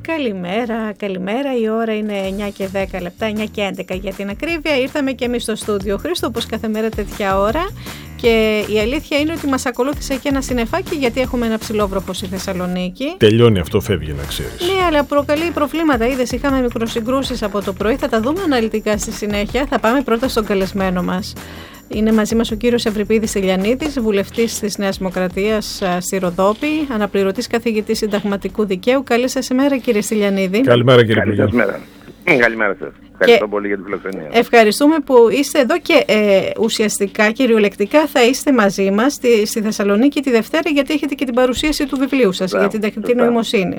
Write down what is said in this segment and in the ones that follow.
Καλημέρα. Η ώρα είναι 9 και 10 λεπτά, 9 και 11 για την ακρίβεια. Ήρθαμε και εμείς στο στούντιο, Χρήστο, όπως κάθε μέρα τέτοια ώρα. Και η αλήθεια είναι ότι μας ακολούθησε και ένα συννεφάκι, γιατί έχουμε ένα ψηλόβροχο στη Θεσσαλονίκη. Τελειώνει αυτό, φεύγει, να ξέρεις. Ναι, αλλά προκαλεί προβλήματα. Είδες, είχαμε μικροσυγκρούσεις από το πρωί. Θα τα δούμε αναλυτικά στη συνέχεια. Θα πάμε πρώτα στον καλεσμένο μας. Είναι μαζί μας ο κύριος Ευρυπίδης Ηλιανίδης, βουλευτής της Νέας Δημοκρατίας στη Ροδόπη, αναπληρωτής καθηγητής συνταγματικού δικαίου. Καλή σας ημέρα, κύριε Ηλιανίδη. Καλημέρα, κύριε Υπουργέ. Καλημέρα σας. Ευχαριστώ πολύ για την φιλοξενία. Ευχαριστούμε που είστε εδώ και ουσιαστικά, κυριολεκτικά, θα είστε μαζί μας στη Θεσσαλονίκη τη Δευτέρα, γιατί έχετε και την παρουσίαση του βιβλίου σας για την τεχνητή νοημοσύνη.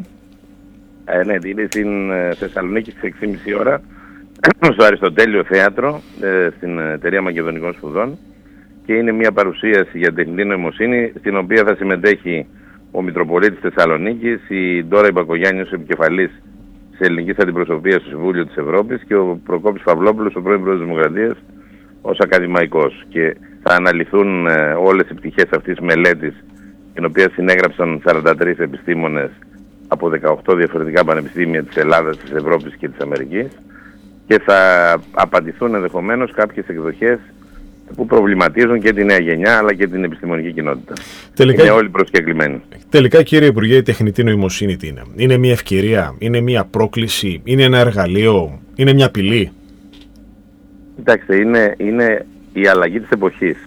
Ναι, είναι στην Θεσσαλονίκη στις 6.30 ώρα. Στο Αριστοτέλειο Θέατρο, στην Εταιρεία Μακεδονικών Σπουδών, και είναι μια παρουσίαση για τεχνητή νοημοσύνη, στην οποία θα συμμετέχει ο Μητροπολίτης Θεσσαλονίκης, η Ντόρα Ιμπακογιάννη ως επικεφαλής της ελληνικής αντιπροσωπείας στο Συμβούλιο της Ευρώπης, και ο Προκόπης Παυλόπουλος, ο πρώην Πρόεδρος της Δημοκρατίας, ως ακαδημαϊκός. Και θα αναλυθούν όλες οι πτυχές αυτής της μελέτης, την οποία συνέγραψαν 43 επιστήμονες από 18 διαφορετικά πανεπιστήμια της Ελλάδας, της Ευρώπης και της Αμερικής. Και θα απαντηθούν ενδεχομένως κάποιες εκδοχές που προβληματίζουν και τη νέα γενιά, αλλά και την επιστημονική κοινότητα. Τελικά, είναι όλοι προσκεκλημένοι. Τελικά, κύριε Υπουργέ, η τεχνητή νοημοσύνη τι είναι? Είναι μια ευκαιρία, είναι μια πρόκληση, είναι ένα εργαλείο, είναι μια απειλή? Κοιτάξτε, είναι η αλλαγή της εποχής.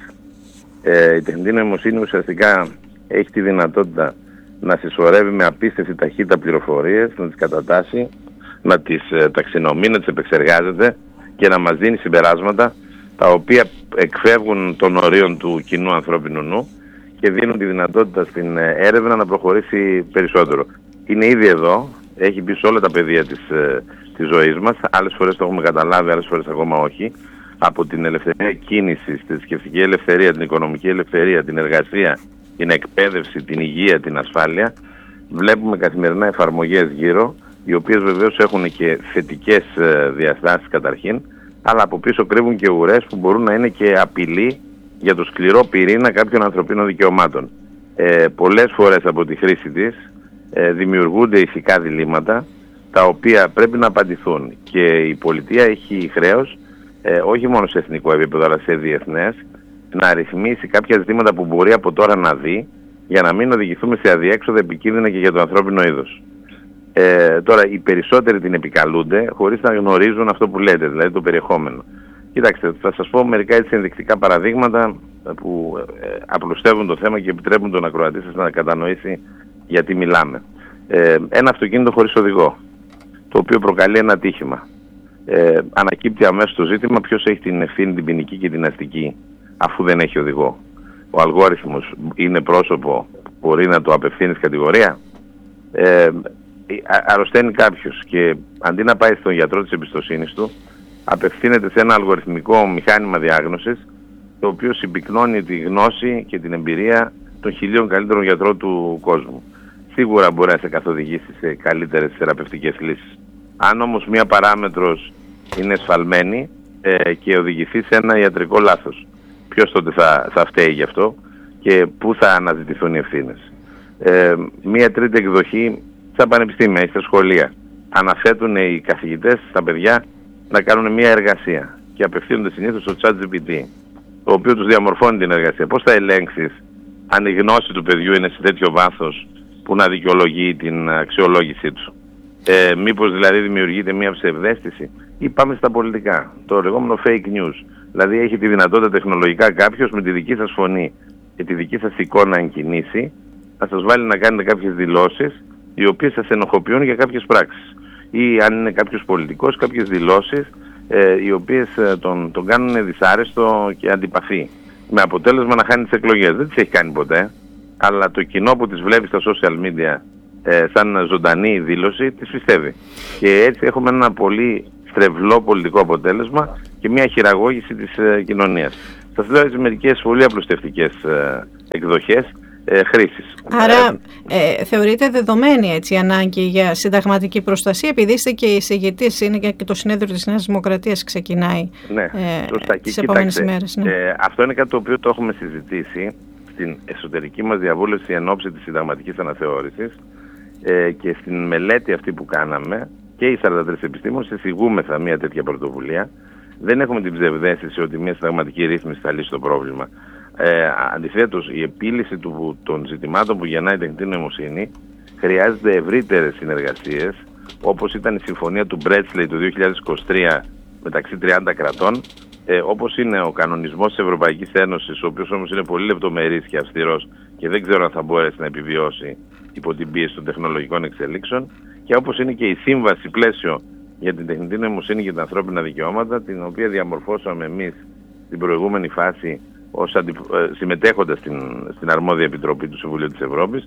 Η τεχνητή νοημοσύνη ουσιαστικά έχει τη δυνατότητα να συσσωρεύει με απίστευτη ταχύτητα πληροφορίες, να τις κατατάσσει, να τις ταξινομεί, να τις επεξεργάζεται και να μας δίνει συμπεράσματα τα οποία εκφεύγουν των ορίων του κοινού ανθρώπινου νου και δίνουν τη δυνατότητα στην έρευνα να προχωρήσει περισσότερο. Είναι ήδη εδώ, έχει μπει σε όλα τα πεδία της ζωής μας. Άλλες φορές το έχουμε καταλάβει, άλλες φορές ακόμα όχι. Από την ελευθερία κίνησης, τη θρησκευτική ελευθερία, την οικονομική ελευθερία, την εργασία, την εκπαίδευση, την υγεία, την ασφάλεια. Βλέπουμε καθημερινά εφαρμογές γύρω, οι οποίες βεβαίως έχουν και θετικές διαστάσεις καταρχήν, αλλά από πίσω κρύβουν και ουρές που μπορούν να είναι και απειλή για το σκληρό πυρήνα κάποιων ανθρωπίνων δικαιωμάτων. Πολλές φορές από τη χρήση της δημιουργούνται ηθικά διλήμματα, τα οποία πρέπει να απαντηθούν. Και η πολιτεία έχει χρέος, όχι μόνο σε εθνικό επίπεδο, αλλά σε διεθνές, να ρυθμίσει κάποια ζητήματα που μπορεί από τώρα να δει, για να μην οδηγηθούμε σε αδιέξοδα επικίνδυνα και για το ανθρώπινο είδος. Τώρα οι περισσότεροι την επικαλούνται χωρίς να γνωρίζουν αυτό που λέτε, δηλαδή το περιεχόμενο. Κοιτάξτε, θα σας πω μερικά έτσι ενδεικτικά παραδείγματα που απλουστεύουν το θέμα και επιτρέπουν τον ακροατή σας να κατανοήσει γιατί μιλάμε. Ένα αυτοκίνητο χωρίς οδηγό, το οποίο προκαλεί ένα ατύχημα. Ανακύπτει αμέσως το ζήτημα ποιος έχει την ευθύνη την ποινική και την αστική, αφού δεν έχει οδηγό. Ο αλγόριθμος είναι πρόσωπο που μπορεί να το απευθύνει στην κατηγορία? Αρρωσταίνει κάποιος και αντί να πάει στον γιατρό της εμπιστοσύνης του, απευθύνεται σε ένα αλγοριθμικό μηχάνημα διάγνωσης, το οποίο συμπυκνώνει τη γνώση και την εμπειρία των 1000 καλύτερων γιατρών του κόσμου. Σίγουρα μπορεί να σε καθοδηγήσει σε καλύτερες θεραπευτικές λύσεις. Αν όμως μία παράμετρος είναι σφαλμένη και οδηγηθεί σε ένα ιατρικό λάθος, ποιος τότε θα φταίει γι' αυτό και πού θα αναζητηθούν οι ευθύνες? Μία τρίτη εκδοχή στα πανεπιστήμια ή στα σχολεία. Αναθέτουν οι καθηγητές στα παιδιά να κάνουν μια εργασία και απευθύνονται συνήθως στο ChatGPT, το οποίο τους διαμορφώνει την εργασία. Πώς θα ελέγξεις αν η γνώση του παιδιού είναι σε τέτοιο βάθος που να δικαιολογεί την αξιολόγησή του? Μήπως δηλαδή δημιουργείται μια ψευδαίσθηση? Ή πάμε στα πολιτικά, το λεγόμενο fake news. Δηλαδή έχει τη δυνατότητα τεχνολογικά κάποιος με τη δική σας φωνή και τη δική σας εικόνα εν κινήσει να σας βάλει να κάνετε κάποιες δηλώσεις, οι οποίες σας ενοχοποιούν για κάποιες πράξεις. Ή αν είναι κάποιος πολιτικός, κάποιες δηλώσεις οι οποίες τον κάνουν δυσάρεστο και αντιπαθή. Με αποτέλεσμα να χάνει τις εκλογές. Δεν τις έχει κάνει ποτέ, αλλά το κοινό που τις βλέπει στα social media σαν ζωντανή δήλωση τις πιστεύει. Και έτσι έχουμε ένα πολύ στρεβλό πολιτικό αποτέλεσμα και μια χειραγώγηση της κοινωνίας. Σας λέω έτσι μερικές πολύ απλουστευτικές εκδοχές χρήσης. Άρα θεωρείται δεδομένη έτσι η ανάγκη για συνταγματική προστασία, επειδή είστε και εισηγητής, είναι και το συνέδριο της Νέας Δημοκρατίας ξεκινάει τις επόμενες ημέρες. Ναι. Αυτό είναι κάτι το οποίο το έχουμε συζητήσει στην εσωτερική μας διαβούλευση εν ώψη της συνταγματικής αναθεώρησης και στην μελέτη αυτή που κάναμε και οι 43 επιστήμονες εισηγούμεθα μια τέτοια πρωτοβουλία. Δεν έχουμε την ψευδαίσθηση ότι μια συνταγματική ρύθμιση θα λύσει το πρόβλημα. Αντιθέτως, η επίλυση των ζητημάτων που γεννάει η τεχνητή νοημοσύνη χρειάζεται ευρύτερες συνεργασίες, όπως ήταν η συμφωνία του Μπρέτσλεϊ του 2023 μεταξύ 30 κρατών, όπως είναι ο κανονισμός της Ευρωπαϊκής Ένωσης, ο οποίος όμως είναι πολύ λεπτομερής και αυστηρός και δεν ξέρω αν θα μπορέσει να επιβιώσει υπό την πίεση των τεχνολογικών εξελίξεων, και όπως είναι και η σύμβαση πλαίσιο για την τεχνητή νοημοσύνη και τα ανθρώπινα δικαιώματα, την οποία διαμορφώσαμε εμείς στην προηγούμενη φάση συμμετέχοντας στην αρμόδια επιτροπή του Συμβουλίου της Ευρώπης,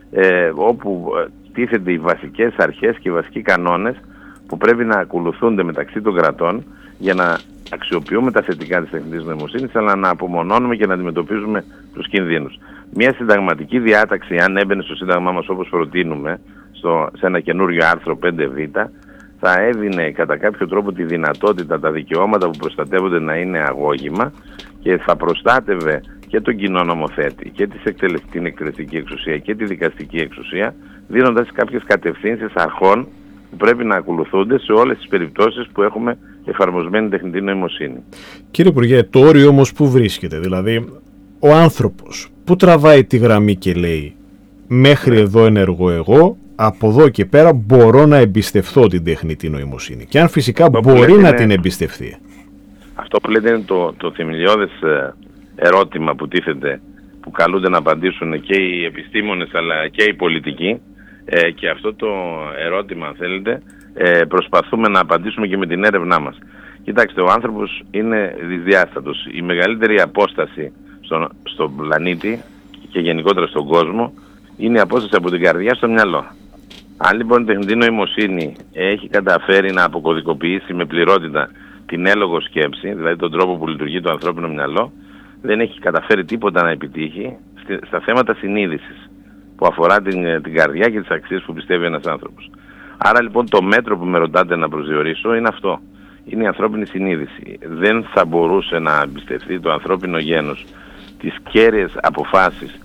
όπου τίθενται οι βασικές αρχές και οι βασικοί κανόνες που πρέπει να ακολουθούνται μεταξύ των κρατών για να αξιοποιούμε τα θετικά της τεχνητής νοημοσύνης, αλλά να απομονώνουμε και να αντιμετωπίζουμε τους κινδύνους. Μια συνταγματική διάταξη, αν έμπαινε στο Σύνταγμά μας όπως προτείνουμε, σε ένα καινούριο άρθρο 5β, θα έδινε κατά κάποιο τρόπο τη δυνατότητα τα δικαιώματα που προστατεύονται να είναι αγώγημα και θα προστάτευε και τον κοινό νομοθέτη και την εκτελεστική εξουσία και τη δικαστική εξουσία, δίνοντας κάποιες κατευθύνσεις αρχών που πρέπει να ακολουθούνται σε όλες τις περιπτώσεις που έχουμε εφαρμοσμένη τεχνητή νοημοσύνη. Κύριε Υπουργέ, το όριο όμως που βρίσκεται, δηλαδή ο άνθρωπος που τραβάει τη γραμμή και λέει μέχρι εδώ ενεργώ εγώ, από εδώ και πέρα μπορώ να εμπιστευτώ την τεχνητή νοημοσύνη, και αν φυσικά μπορεί να την εμπιστευτεί. Αυτό που λέτε είναι το θεμελιώδες ερώτημα που τίθεται, που καλούνται να απαντήσουν και οι επιστήμονες αλλά και οι πολιτικοί, και αυτό το ερώτημα, αν θέλετε, προσπαθούμε να απαντήσουμε και με την έρευνά μας. Κοιτάξτε, ο άνθρωπος είναι δυσδιάστατος. Η μεγαλύτερη απόσταση στον πλανήτη και γενικότερα στον κόσμο είναι η απόσταση από την καρδιά στο μυαλό. Αν λοιπόν η τεχνητή νοημοσύνη έχει καταφέρει να αποκωδικοποιήσει με πληρότητα την έλογο σκέψη, δηλαδή τον τρόπο που λειτουργεί το ανθρώπινο μυαλό, δεν έχει καταφέρει τίποτα να επιτύχει στα θέματα συνείδησης που αφορά την καρδιά και τις αξίες που πιστεύει ένας άνθρωπος. Άρα λοιπόν το μέτρο που με ρωτάτε να προσδιορίσω είναι αυτό. Είναι η ανθρώπινη συνείδηση. Δεν θα μπορούσε να εμπιστευτεί το ανθρώπινο γένος τις κέρυες αποφάσεις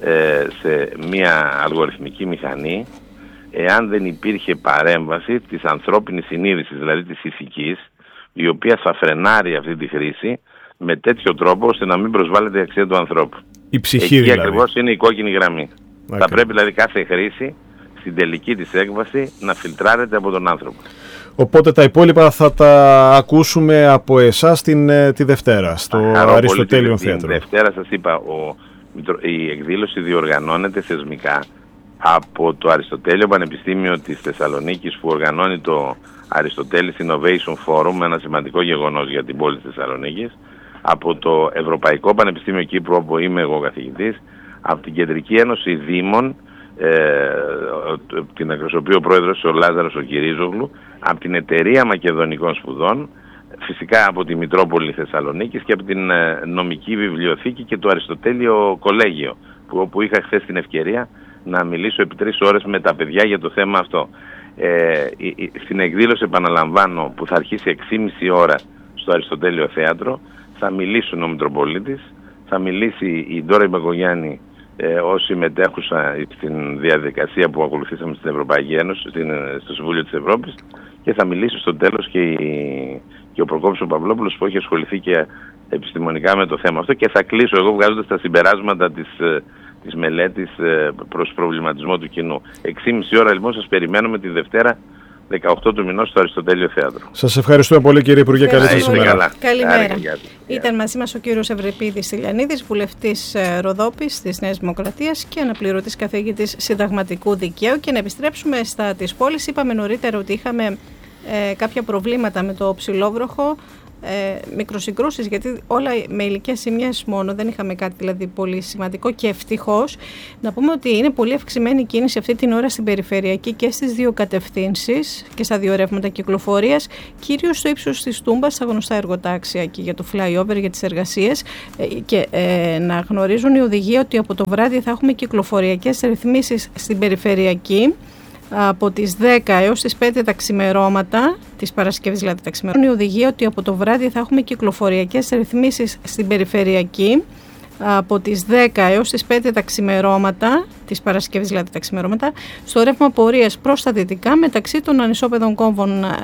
σε μια αλγοριθμική μηχανή, εάν δεν υπήρχε παρέμβαση της ανθρώπινης συνείδησης, δηλαδή της ηθικής, η οποία θα φρενάρει αυτή τη χρήση με τέτοιο τρόπο ώστε να μην προσβάλλεται η αξία του ανθρώπου. Η ψυχή εκεί δηλαδή. Ακριβώς είναι η κόκκινη γραμμή. Θα πρέπει δηλαδή κάθε χρήση στην τελική της έκβαση να φιλτράρεται από τον άνθρωπο. Οπότε τα υπόλοιπα θα τα ακούσουμε από εσάς τη Δευτέρα στο Αριστοτέλειον Θέατρο. Την Δευτέρα σας είπα, η εκδήλωση διοργανώνεται θεσμικά από το Αριστοτέλειο Πανεπιστήμιο της Θεσσαλονίκης, που οργανώνει το Aristotelis Innovation Forum, ένα σημαντικό γεγονός για την πόλη της Θεσσαλονίκης, από το Ευρωπαϊκό Πανεπιστήμιο Κύπρου, όπου είμαι εγώ καθηγητής, από την Κεντρική Ένωση Δήμων, την εκπροσωπεί ο πρόεδρος ο Λάζαρος ο Κυρίζογλου, από την Εταιρεία Μακεδονικών Σπουδών, φυσικά από τη Μητρόπολη Θεσσαλονίκης και από την Νομική Βιβλιοθήκη και το Αριστοτέλειο Κολέγιο, όπου είχα χθες την ευκαιρία να μιλήσω επί 3 ώρες με τα παιδιά για το θέμα αυτό. Στην εκδήλωση, επαναλαμβάνω, που θα αρχίσει 6,5 ώρα στο Αριστοτέλειο Θέατρο, θα μιλήσουν ο Μητροπολίτης, θα μιλήσει η Ντόρα Μπακογιάννη ως συμμετέχουσα στην διαδικασία που ακολουθήσαμε στην Ευρωπαϊκή Ένωση, στο Συμβούλιο της Ευρώπης, και θα μιλήσει στο τέλος και ο Προκόπης ο Παυλόπουλος, που έχει ασχοληθεί και επιστημονικά με το θέμα αυτό, και θα κλείσω εγώ βγάζοντας τα συμπεράσματα της μελέτης προς προβληματισμό του κοινού. 6,5 ώρα λοιπόν σας περιμένουμε τη Δευτέρα 18 του μηνός στο Αριστοτέλειο Θέατρο. Σας ευχαριστούμε πολύ, κύριε Υπουργέ. Καλή σας ημέρα. Καλημέρα. Ήταν μαζί μας ο κύριος Ευρυπίδης Τηλιανίδης, βουλευτής Ροδόπης της Νέας Δημοκρατίας και αναπληρωτής καθηγητής συνταγματικού δικαίου. Και να επιστρέψουμε στα της πόλης. Είπαμε νωρίτερα ότι είχαμε κάποια προβλήματα με το Ψηλόβροχο, μικροσυγκρούσεις, γιατί όλα με υλικές σημείες μόνο, δεν είχαμε κάτι δηλαδή πολύ σημαντικό, και ευτυχώς. Να πούμε ότι είναι πολύ αυξημένη η κίνηση αυτή την ώρα στην περιφερειακή και στις δύο κατευθύνσεις και στα δύο ρεύματα κυκλοφορίας, κυρίως στο ύψος της Τούμπας, στα γνωστά εργοτάξια εκεί για το flyover, για τις εργασίες, και να γνωρίζουν οι οδηγοί ότι από το βράδυ θα έχουμε κυκλοφοριακές ρυθμίσεις στην περιφερειακή από τις 10 έως τις 5 τα ξημερώματα, της Παρασκευής δηλαδή τα ξημερώματα. Η οδηγία ότι από το βράδυ θα έχουμε κυκλοφοριακές ρυθμίσεις στην περιφερειακή από τις 10 έως τις 5 τα ξημερώματα, της Παρασκευής δηλαδή τα ξημερώματα, στο ρεύμα πορείας προς τα δυτικά μεταξύ των ανισόπεδων κόμβων